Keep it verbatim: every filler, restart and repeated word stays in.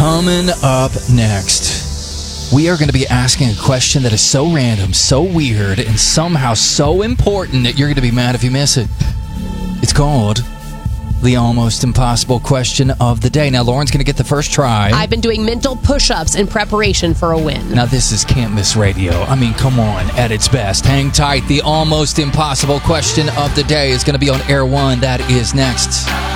Coming up next, we are going to be asking a question that is so random, so weird, and somehow so important that you're going to be mad if you miss it. It's called the almost impossible question of the day. Now, Lauren's going to get the first try. I've been doing mental push-ups in preparation for a win. Now, this is Can't Miss Radio. I mean, come on, at its best. Hang tight. The almost impossible question of the day is going to be on Air One. That is next.